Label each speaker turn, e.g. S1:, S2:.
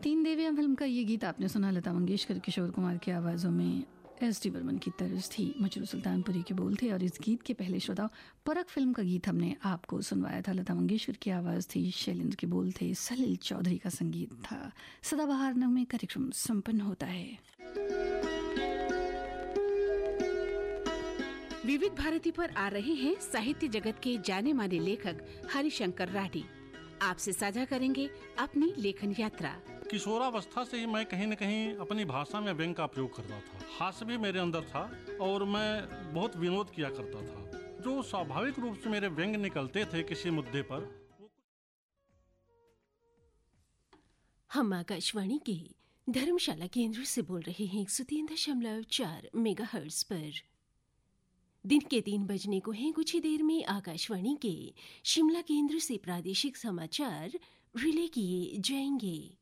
S1: तीन देवियां फिल्म का ये गीत आपने सुना। लता मंगेशकर, किशोर कुमार की आवाज़ों में एस.डी. बर्मन की तर्ज थी, मजरू सुल्तानपुरी के बोल थे। और इस गीत के पहले श्रोताओं, परख फिल्म का गीत हमने आपको सुनवाया था। लता मंगेशकर की आवाज़ थी, शैलेंद्र के बोल थे, सलील चौधरी का संगीत था। सदाबहार नगमे कार्यक्रम संपन्न होता है।
S2: विविध भारती पर आ रहे हैं साहित्य जगत के जाने माने लेखक हरिशंकर राठी। आपसे साझा करेंगे अपनी लेखन यात्रा।
S3: किशोरावस्था से ही मैं कहीं न कहीं अपनी भाषा में व्यंग का प्रयोग करता था। हास्य भी मेरे अंदर था और मैं बहुत विनोद किया करता था। जो स्वाभाविक रूप से मेरे व्यंग निकलते थे किसी मुद्दे पर।
S4: हम आकाशवाणी के धर्मशाला केंद्र से बोल रहे हैं 103.4 मेगाहर्ट्ज पर। दिन के 3 बजने को हैं। कुछ ही देर में आकाशवाणी के शिमला केंद्र से प्रादेशिक समाचार रिले किए जाएंगे।